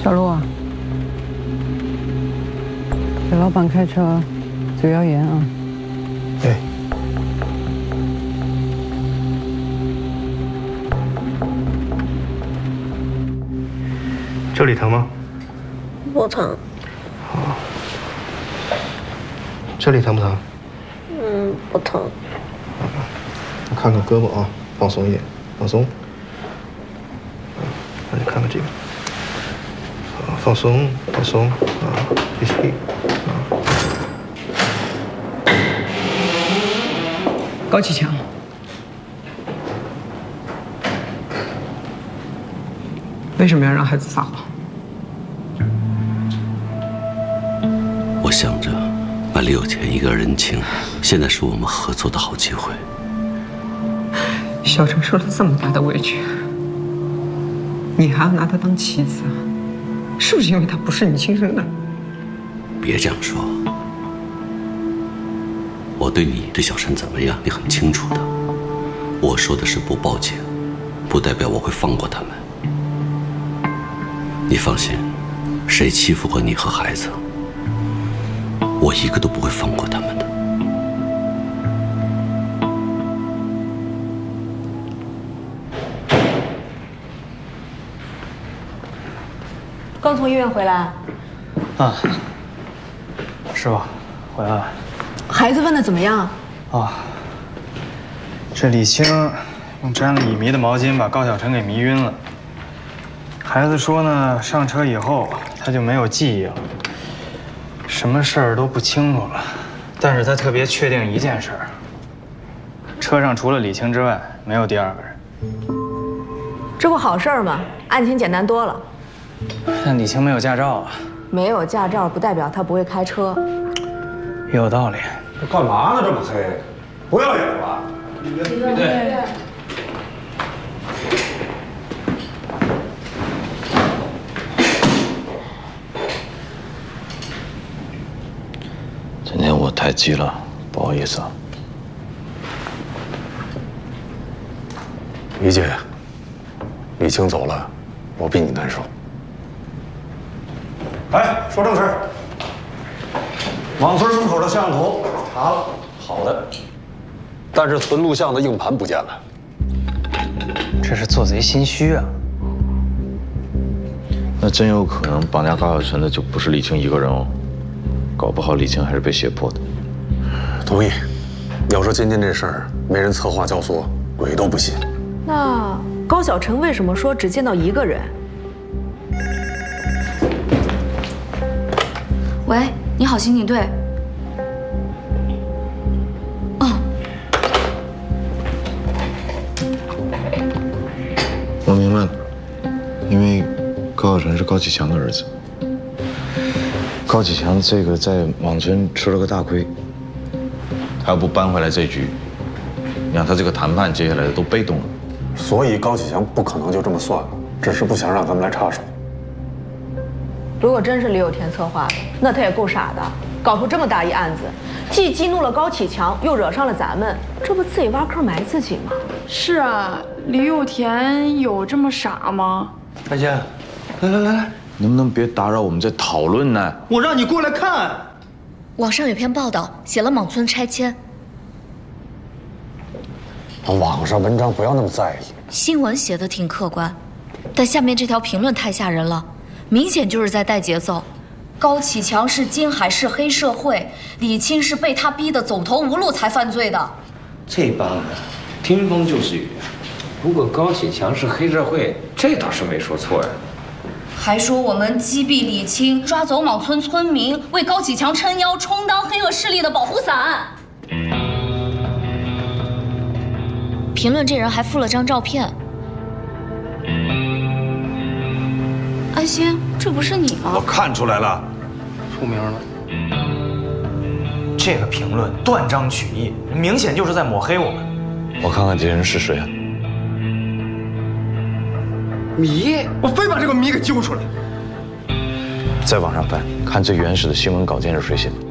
小陆啊，给老板开车，嘴要严啊。 哎。这里疼吗？ 不疼。 好。这里疼不疼？ 不疼。 我看看胳膊啊，放松一点，放松。那你看看这个。 放松，放松啊，吸气啊。 高启强，为什么要让孩子撒谎？ 我想着把李有田一个人情，现在是我们合作的好机会。 小程受了这么大的委屈，你还要拿他当棋子啊？ 是不是因为他不是你亲生的？ 别这样说，我对你对小陈怎么样，你很清楚的。我说的是不报警，不代表我会放过他们。你放心，谁欺负过你和孩子，我一个都不会放过他们的。 刚从医院回来。 啊，是吧？回来了。 孩子问的怎么样？ 啊，这李青用沾了乙醚的毛巾把高小晨给迷晕了。孩子说呢，上车以后他就没有记忆了，什么事儿都不清楚了。但是他特别确定一件事儿：车上除了李青之外，没有第二个人。 这不好事儿吗？案情简单多了。 但李青没有驾照啊。 没有驾照不代表他不会开车。 也有道理。 这干嘛呢？这么黑，不要脸吧？ 对。 今天我太急了，不好意思啊。 于姐，李青走了，我比你难受。 哎，说正事儿。王村门口的摄像头查了，好的，但是存录像的硬盘不见了。 这是做贼心虚啊！ 那真有可能绑架高小晨的就不是李青一个人哦，搞不好李青还是被胁迫的。 同意。要说今天这事儿没人策划教唆，鬼都不信。 那高小晨为什么说只见到一个人？ 喂，你好，刑警队。 我明白了，因为高小晨是高启强的儿子。高启强这个在网村吃了个大亏，他要不搬回来这局，你看他这个谈判接下来都被动了。 所以高启强不可能就这么算了，只是不想让咱们来插手。 如果真是李有田策划的，那他也够傻的，搞出这么大一案子，既激怒了高启强，又惹上了咱们，这不自己挖坑埋自己吗？ 是啊，李有田有这么傻吗？ 大姐，来， 能不能别打扰我们在讨论呢？ 我让你过来看。 网上有篇报道写了莽村拆迁， 网上文章不要那么在意。 新闻写的挺客观，但下面这条评论太吓人了。 明显就是在带节奏。高启强是金海市黑社会，李青是被他逼得走投无路才犯罪的。 这帮人听风就是雨。如果高启强是黑社会，这倒是没说错呀。 还说我们击毙李青，抓走莽村村民，为高启强撑腰，充当黑恶势力的保护伞。评论这人还附了张照片。 安心，这不是你吗？ 我看出来了， 出名了。这个评论断章取义，明显就是在抹黑我们。 我看看这人是谁啊？ 谜，我非把这个谜给揪出来。 在网上翻，看最原始的新闻稿件是谁写的。